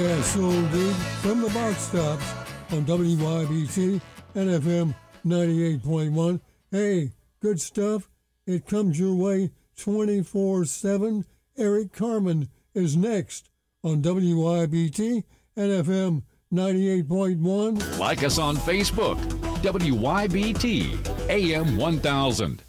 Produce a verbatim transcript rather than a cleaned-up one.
Yeah, so indeed. From the box stops on W Y B T and F M ninety-eight point one. Hey, good stuff. It comes your way twenty-four seven. Eric Carmen is next on W Y B T and F M ninety-eight point one. Like us on Facebook, W Y B T A M one thousand.